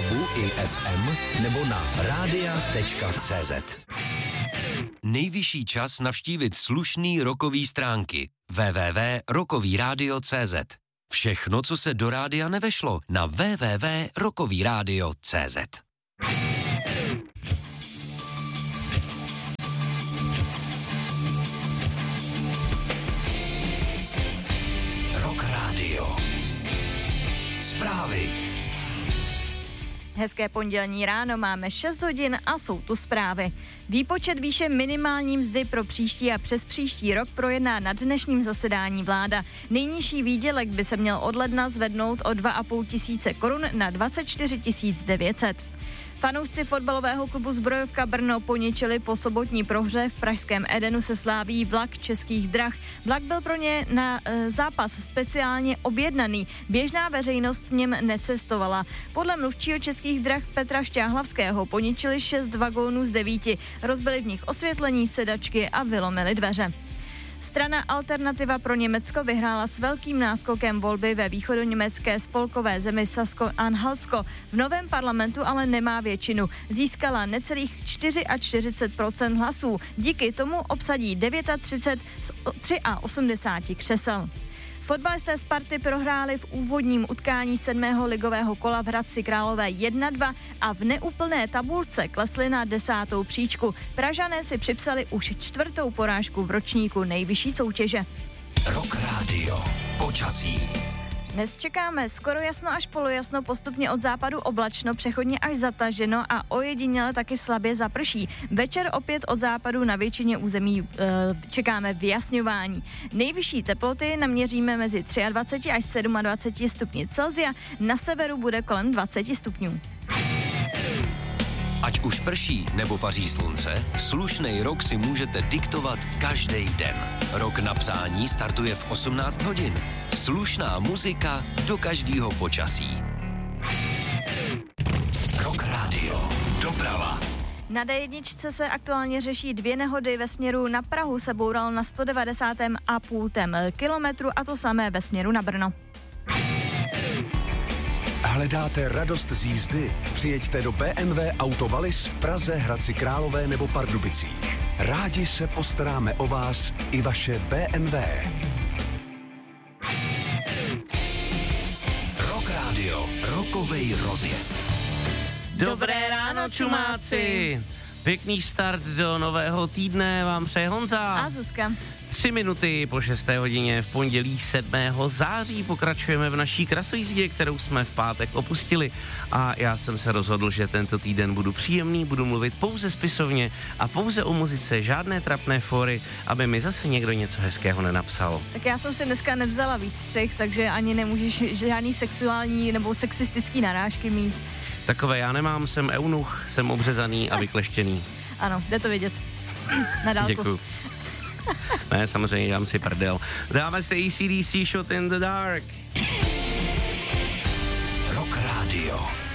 DAB i FM nebo na radia.cz. Nejvyšší čas navštívit slušný rockový stránky www.rockovyradio.cz. Všechno, co se do rádia nevešlo, na www.rockovyradio.cz. Rock Radio. Zprávy. Hezké pondělní ráno, máme 6 hodin a jsou tu zprávy. Výpočet výše minimální mzdy pro příští a přes příští rok projedná na dnešním zasedání vláda. Nejnižší výdělek by se měl od ledna zvednout o 2,5 tisíce korun na 24 900. Fanoušci fotbalového klubu Zbrojovka Brno poničili po sobotní prohře v pražském Edenu se Slaví vlak Českých drah. Vlak byl pro ně na zápas speciálně objednaný. Běžná veřejnost v něm necestovala. Podle mluvčího Českých drah Petra Šťáhlavského poničili 6 vagónů z 9. Rozbili v nich osvětlení, sedačky a vylomili dveře. Strana Alternativa pro Německo vyhrála s velkým náskokem volby ve východoněmecké spolkové zemi Sasko-Anhaltsko. V novém parlamentu ale nemá většinu. Získala necelých 44% hlasů. Díky tomu obsadí 39 z 83 křesel. Fotbalisté Sparty prohráli v úvodním utkání 7. ligového kola v Hradci Králové 1-2 a v neúplné tabulce klesli na 10. příčku. Pražané si připsali už 4. porážku v ročníku nejvyšší soutěže. Rock Radio. Počasí. Dnes čekáme skoro jasno až polojasno, postupně od západu oblačno, přechodně až zataženo a ojediněle taky slabě zaprší. Večer opět od západu na většině území čekáme vyjasňování. Nejvyšší teploty naměříme mezi 23 až 27 stupni Celsia, na severu bude kolem 20 stupňů. Ať už prší nebo paří slunce, slušnej rok si můžete diktovat každý den. Rok na přání startuje v 18 hodin. Slušná muzika do každého počasí. Rock Radio. Doprava. Na D1 se aktuálně řeší 2 nehody. Ve směru na Prahu se boural na 190,5 kilometru a to samé ve směru na Brno. Hledáte radost z jízdy? Přijeďte do BMW Auto Wallis v Praze, Hradci Králové nebo Pardubicích. Rádi se postaráme o vás i vaše BMW. Rock Radio. Rockovej rozjezd. Dobré ráno, čumáci! Pěkný start do nového týdne vám přeje Honza. A Zuzka. 3 minuty po 6. hodině v pondělí 7. září pokračujeme v naší krasojízdě, kterou jsme v pátek opustili a já jsem se rozhodl, že tento týden budu příjemný, budu mluvit pouze spisovně a pouze o muzice, žádné trapné fóry, aby mi zase někdo něco hezkého nenapsal. Tak já jsem si dneska nevzala výstřih, takže ani nemůžeš žádný sexuální nebo sexistický narážky mít. Takové já nemám, jsem eunuch, jsem obřezaný a vykleštěný. Ano, jde to vidět. Na dálku. Děkuju. Ne, samozřejmě, dám si prdel. Dáme se AC/DC Shot in the Dark. Rock Radio.